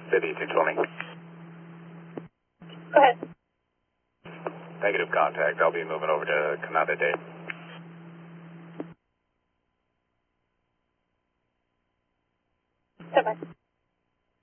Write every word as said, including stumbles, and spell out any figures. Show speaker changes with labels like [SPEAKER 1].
[SPEAKER 1] City two twenty.
[SPEAKER 2] Go ahead.
[SPEAKER 1] Negative contact. I'll be moving over to Canada Day.
[SPEAKER 2] Bye-bye.